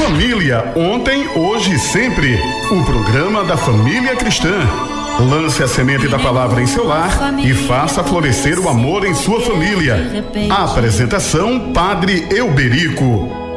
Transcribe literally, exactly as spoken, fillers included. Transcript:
Família, ontem, hoje e sempre. O programa da família cristã. Lance a semente da palavra em seu lar e faça florescer o amor em sua família. A apresentação, Padre Euberico.